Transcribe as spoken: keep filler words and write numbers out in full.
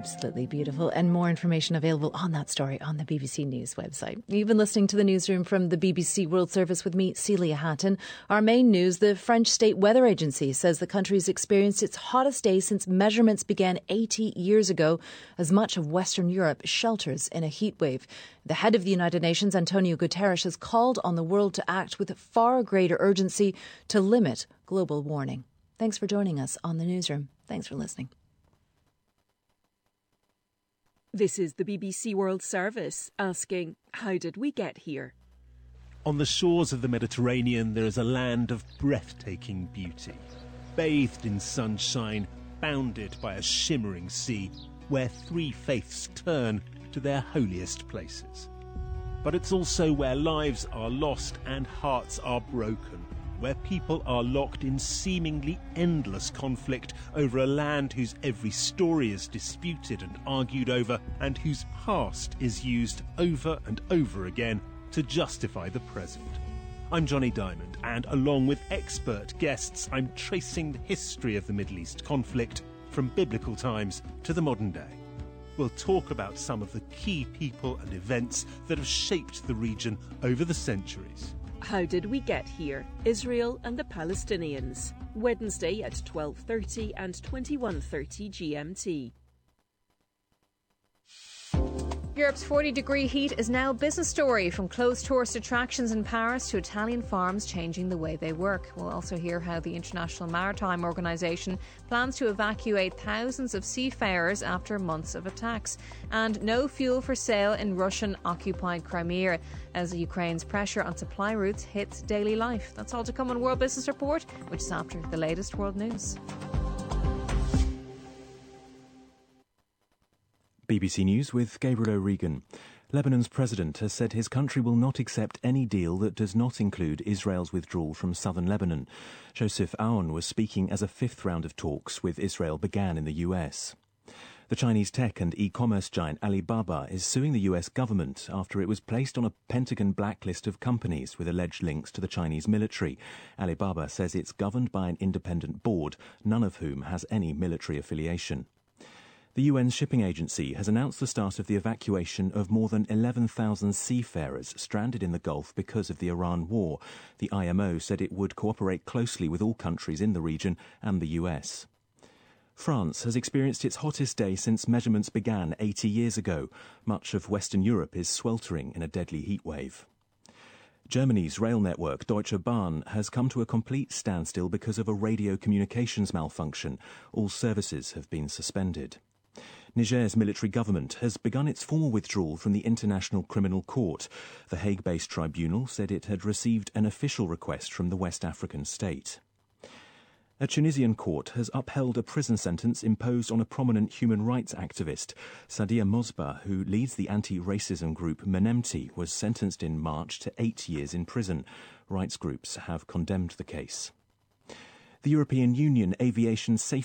Absolutely beautiful, and more information available on that story on the B B C News website. You've been listening to the newsroom from the B B C World Service with me, Celia Hatton. Our main news: the French State Weather Agency says the country's experienced its hottest day since measurements began eighty years ago, as much of Western Europe shelters in a heatwave. The head of the United Nations, Antonio Guterres, has called on the world to act with far greater urgency to limit global warming. Thanks for joining us on the newsroom. Thanks for listening. This is the B B C World Service asking, how did we get here? On the shores of the Mediterranean, there is a land of breathtaking beauty, bathed in sunshine, bounded by a shimmering sea, where three faiths turn to their holiest places. But it's also where lives are lost and hearts are broken, where people are locked in seemingly endless conflict over a land whose every story is disputed and argued over, and whose past is used over and over again to justify the present. I'm Johnny Diamond, and along with expert guests, I'm tracing the history of the Middle East conflict from biblical times to the modern day. We'll talk about some of the key people and events that have shaped the region over the centuries. How did we get here? Israel and the Palestinians. Wednesday at twelve thirty and twenty-one thirty G M T. Europe's forty-degree heat is now a business story, from closed tourist attractions in Paris to Italian farms changing the way they work. We'll also hear how the International Maritime Organization plans to evacuate thousands of seafarers after months of attacks. And no fuel for sale in Russian-occupied Crimea as Ukraine's pressure on supply routes hits daily life. That's all to come on World Business Report, which is after the latest world news. B B C News with Gabriel O'Regan. Lebanon's president has said his country will not accept any deal that does not include Israel's withdrawal from southern Lebanon. Joseph Aoun was speaking as a fifth round of talks with Israel began in the U S. The Chinese tech and e-commerce giant Alibaba is suing the U S government after it was placed on a Pentagon blacklist of companies with alleged links to the Chinese military. Alibaba says it's governed by an independent board, none of whom has any military affiliation. The U N's shipping agency has announced the start of the evacuation of more than eleven thousand seafarers stranded in the Gulf because of the Iran war. The I M O said it would cooperate closely with all countries in the region and the U S. France has experienced its hottest day since measurements began eighty years ago. Much of Western Europe is sweltering in a deadly heatwave. Germany's rail network Deutsche Bahn has come to a complete standstill because of a radio communications malfunction. All services have been suspended. Niger's military government has begun its formal withdrawal from the International Criminal Court. The Hague-based tribunal said it had received an official request from the West African state. A Tunisian court has upheld a prison sentence imposed on a prominent human rights activist. Sadia Mosba, who leads the anti-racism group Menemti, was sentenced in March to eight years in prison. Rights groups have condemned the case. The European Union Aviation Safety